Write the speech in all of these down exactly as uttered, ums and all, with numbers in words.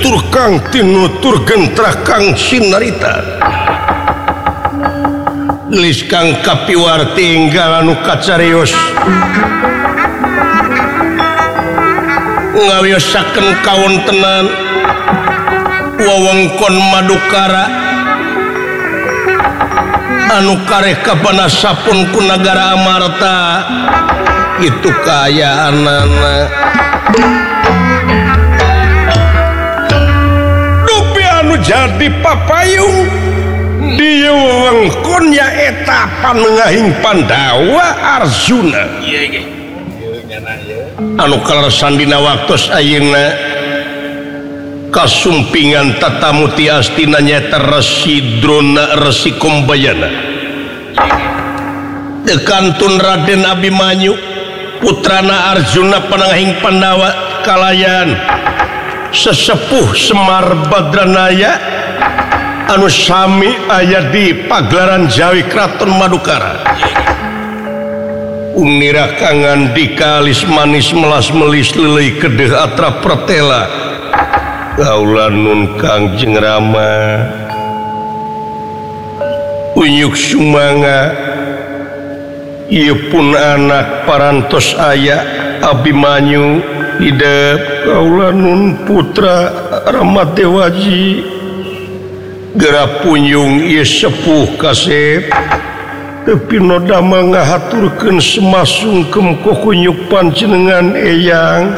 tutur kang tinutur gentrah kang sinarita gelis kang kapiwarti enggal anu kacarios ngawiosaken kawontenan wewengkon Madukara anu kareh kapanasapun ku nagara Amarta itu kayaanana dupi anu jadi papayung di wewengkon nyaeta panengahing Pandawa Arjuna anu kaleresan dina waktos ayeuna kasumpingan tatamuti astina nyaeta Resi Drona Resi Kombayana dekantun Raden Abimanyu putrana Arjuna panengahing Pandawa kalayan sesepuh Semar Badranaya anu sami aya di pagelaran Jawi Kraton Madukara unira kangan dikalis manis melas melis lelei kedeh atra pertela kaula nun Kangjeng Rama unyuk sumanga ieu pun anak parantos aya Abimanyu hidup kaula nun putra Ramadewaji gerak punyung ieu sepuh kasep tapi nodama ngahaturkeun semasungkem kukunyuk panjenengan eyang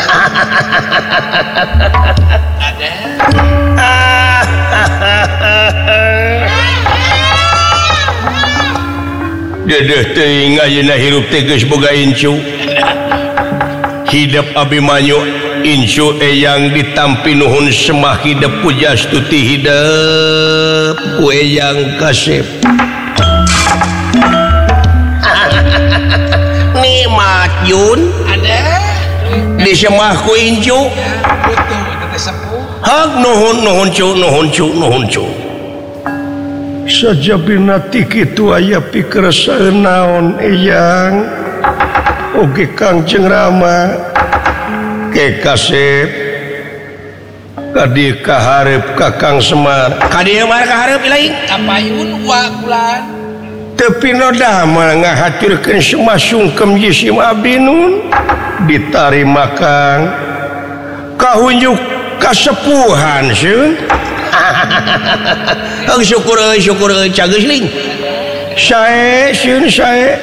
dedeh teuing ayeuna hirup teh geus boga incu hidup Abimanyu incu eyang ditampi nuhun semah hidup pujastuti hidup ku eyang kasep nikmat Yun ada di semah ku incu hak nuhun nuhun cu nuhun cu nuhun cu sajabina ti kitu aya pikeresaeun naon eyang oge Kangjeng Rama ke kasep kadi kaharep Kakang Semar kadi mah kaharep ilaing kapayun wa kulan tapi nodama ngahaturkeun semasungkem jisim abdi nun ditarima Kang kahunjuk kasepuhan sieun ang syukur euy syukur euy cageus ling sae sieun sae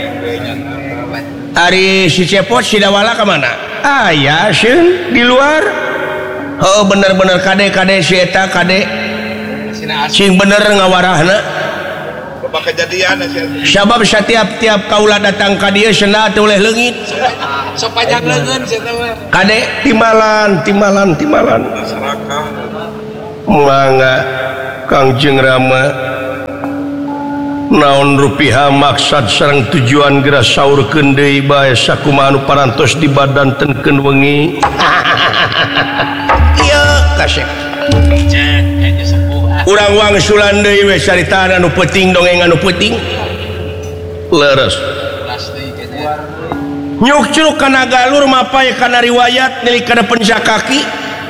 ari si Cepot si Dawala ka mana aya sieun di luar heuh bener-bener kade kade si eta kade sing bener ngawarahna kejadian sabab setiap-tiap kaula datang ka dieu cenah teu oleh leungit sok pajak leungeun cenah mah kade timalan timalan timalan mangga Kangjeng Rama naon rupiah maksad sareng tujuan geura saurkeun deui bae sakumaha anu parantos dibadantenkeun wengi ieu kasep urang wangsulan deui we carita anu peuting dongeng anu peuting leres nyuk curug kana galur mapai kana riwayat neuli kana penjakaki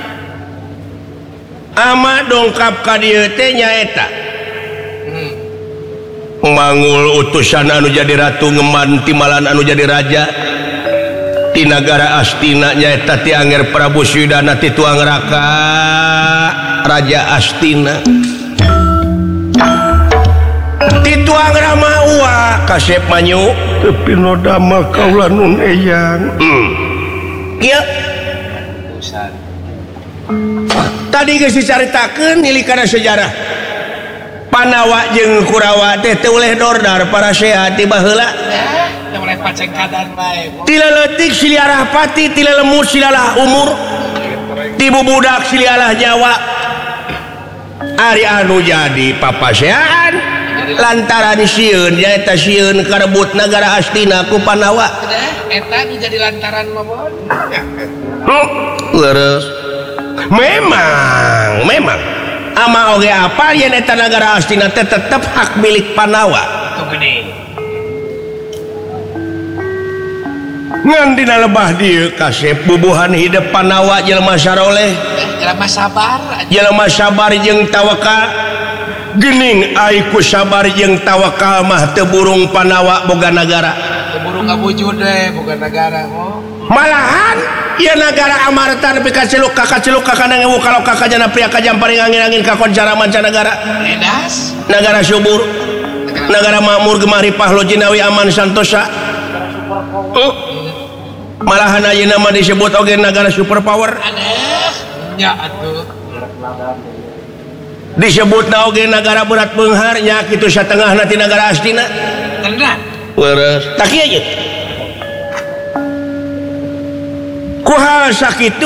ama dongkap ka dieu teh nyaeta mangul utusan anu jadi ratu ngeman timalan anu jadi raja ti nagara Astina nyaeta ti Anger Prabu Sudana ti Tuang Raka Raja Astina ti Tuang Rama uwa kasep manyu tapi nodama kaula nun eyang kieu tadi geus dicaritakeun nilikana sejarah Panawa jeung Kurawa teh teu oleh dordar para sehat ti baheula teu oleh paceng kadan bae ti leutik siliarah pati ti lelemut silalah umur ti bubudak silialah nyawa ari anu jadi papasehan lantaran sieun nyaeta sieun karebut nagara Astina ku Panawa eta nu jadi lantaran mamon leres memang memang ama oge apa yen eta nagara Astina teh tetep hak milik Panawa tuh gede ngan dina lebah dieu kasep bubuhan hidup Panawa jelema saroleh jelema sabar jelema sabar jeung tawakal geuning aiku sabar jeung tawakal mah teu burung panawa boga negara teu burung ngabujud deh boga negara oh malahan ieu negara amarta nepi ka ciluk ka ciluk ka kana ngewu kalau ka kajana pria kajam paring angin-angin ka koncara mancanagara edas negara subur negara makmur gemari pahlo jinawi aman santosa uh. malahan ayeuna mah disebut oge negara superpower nya atuh disebutna oge negara berat beunghar nya kitu satengahna ti negara astina tenang leres tak ieu ye ku hal sakitu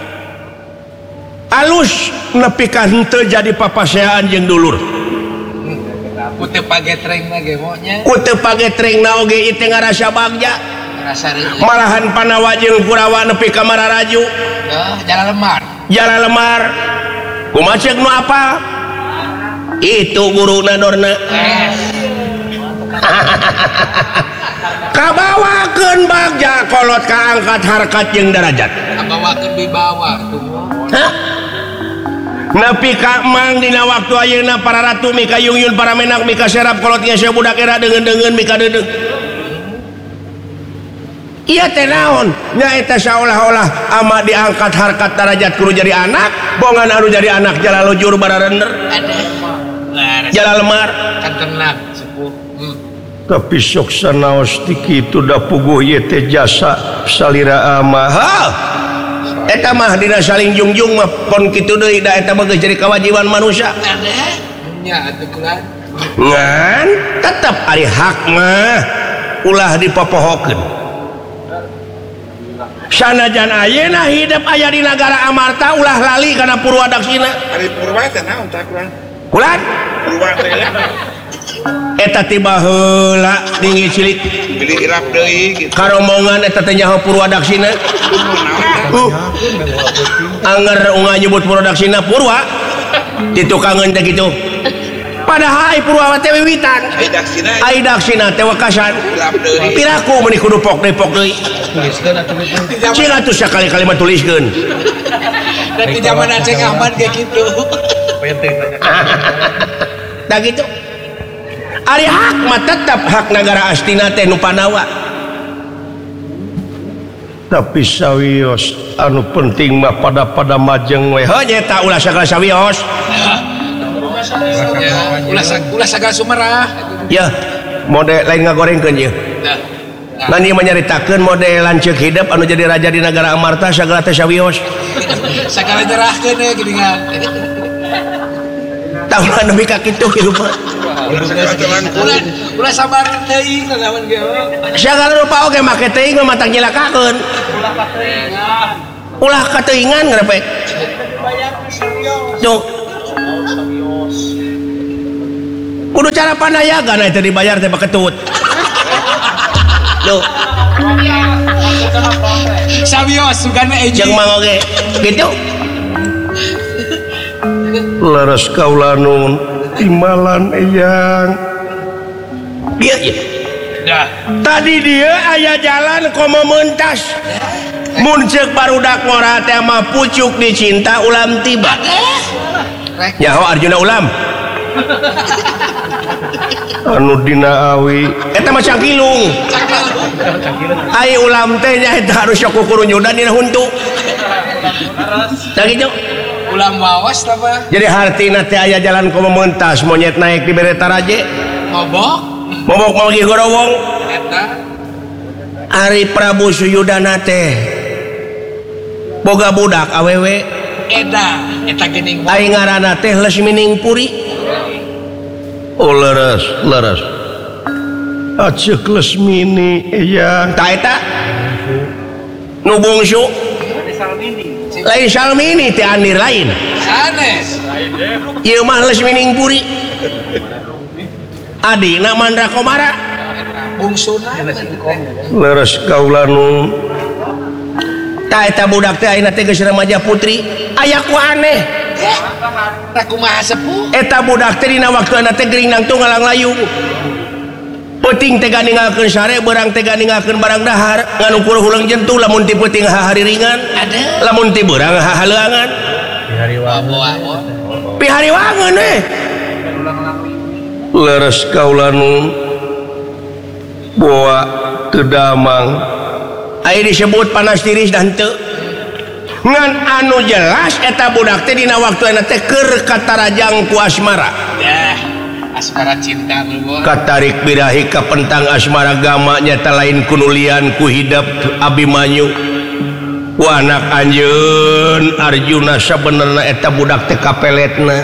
alus nepi ka henteu jadi papaseaan jeung dulur ku teu pagetrengna ge monya ku teu pagetrengna oge ieu teh ngarasa bagja malahan panawa jeung Kurawa nepi ka Mararaju oh, jalan lemar jalan lemar kumaha ceuk nu apal itu guruna dorna kabawakeun bagja kolot kaangkat harkat jeung derajat kabawakeun wibawa tuh hah nepi ka mang dina waktu ayeuna para ratu mika yungyun para menak mika serap kolot nya sia budak era deungeun-deungeun mika deudeuh iya teh naon nyaeta saolah-olah ama diangkat harkat derajat kudu jadi anak bongan anu jadi anak jala lujur bararender jala lemar kan tenang sepuh hmm. tapi sok sanaos ti kitu da puguh ieu teh jasa salira ama ha eta mah dina saling jungjung mah pon kitu deui da eta mah geus jadi kewajiban manusia nya atuh kulan ngan tetep ari hak mah ulah dipopohokeun sanajan ayeuna hidup aya di negara amarta ulah lali kana Purwadaksina ari Purwa teh naon tah kulan kulan Purwa teh eta tiba heula dingin cilik beli irap deui gitu karombongan eta teh nyaho Purwadaksina uh anger unga nyebut Purwadaksina Purwa ditukangeun teh kitu padahal ai Purwa teh wiwitan ai daksina ai daksina teh wekasan irap deui piraku meuni kudu pok depok deui tuliskeun atuh cing atuh sakali-kali mah tuliskeun dan di zaman Aceh Ahmad kayak gitu da gitu ari hak mah tetep hak negara astina teh nu panawa tapi sawios anu penting mah pada-pada majeng we heuh nyata ulah sagala sawios ya ulah ulah sagala sumerah ya mode lain ngagorengkeun ieu ngan ieu menyaritakeun mode lanceuk hidup anu jadi raja di negara amarta sagala teh sawios sagala nyerahkeun we geuningan tahunan nepi ka kitu hirup ulah ulah sabar teuing lawan ge sagala rupa oge make teuing mah matang nyilakakeun ulah kateuingan ngarepek tuh kudu cara panayagan eta dibayar teh baketut tuh sabios sugana eji jeung mang oge kitu leres kaula nun timalan eyang dia ya tadi dia aya jalan komo mentas mun ceuk barudak ngora teh mah pucuk dicinta ulam tiba nyaho Arjuna ulam anu dina awi eta mah cangkilung ai ulam teh nya eta harus sok kurunyudan dina huntu tah kitu ulam wawas apa jadi hartina teh aya jalan komo mentas monyet naik di bereta raje ngobok ngobok magi gorowong eta Ari Prabu Suyudana teh boga budak awewe eda eta geuning ai ngaranna teh Lesmining Puri oh leres leres aceuk Lesmini eyang tah eta nu bungsu lain Salmini teh andir lain sanes ieu mah Lesmining Puri adina Mandra Komara bungsuna leres kaula nu tah eta budak teh ayeuna teh geus remaja putri aya ku aneh tah kumaha sepuh eta budak teh dina waktuna teh geuring nang tunggalang layung peuting teh ganingakeun sare beurang teh ganingakeun barang dahar nganu kuruh ulang jentuh lamun ti peuting hahariringan ada lamun ti beurang hahaleuangan pihariwangan eh leres kaulanu boa tedamang aya disebut panas tiris dan teu ngan anu jelas eta budak teh dina waktu teh keur katarajang ku asmara ya asmara cinta lu katarik birahi ka pentang asmara gama nyata lain kunulian ku hidup Abimanyu ku anak anjeun Arjuna sabenerna eta budak teh kapeletna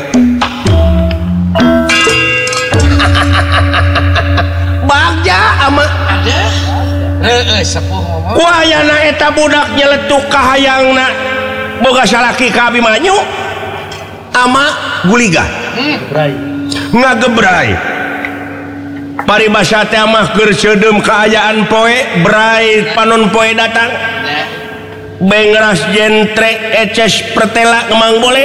bagja ama ada heeh sepuh ngomong ku ayana eta budak nyeletuk ka hayangna boga salaki ka Abimanyu ama guliga ngagebrai paribasa teh mah keur seudem kaayaan poe brai panon poe datang bengras jentre eces pertela ngemang boleh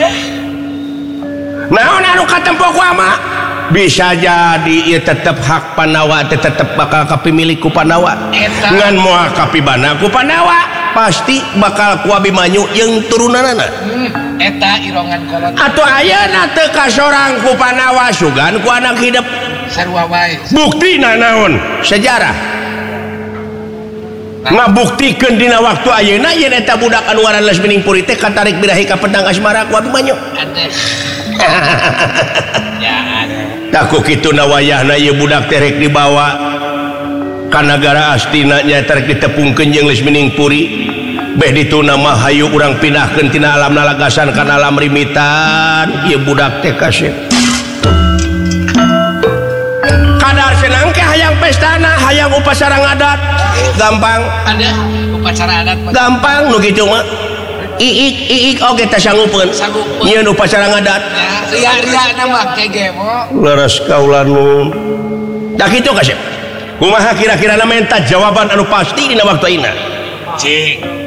naon anu katempo ku ama bisa jadi ieu tetep hak Pandawa teh tetep bakal kapimilih ku Pandawa ngan moal kapibana ku Pandawa pasti bakal ku Abimanyu jeung turunanana hmm, eta irongan kolot atuh ayeuna teu kasorang ku Pandawa sugan ku anak hidup sarua wae buktina naon sejarah ngabuktikeun dina waktu ayeuna yen eta budak anu ngaran Lesmining Puri teh katarik birahi ka pedang asmara ku Abimanyu ada ya ada taku kituna wayahna ieu budak teh rek dibawa ka nagara Astina nya rek ditepungkeun jeung Lesmining Puri beh dituna mah hayu urang pindahkeun tina alam nalagasan kana alam rimitan ieu budak teh kasih kadar senang ke hayang pestana hayang upacara ngadat gampang ada upacara adat gampang nu kitu mah iik iik oge teh sanggupeun Sanggupeun. nyieun upacara ngadat ya ria nama kege mo leres kaulanu da kitu kasih kumaha kira-kira na menta jawaban anu pasti dina waktu ayeuna cing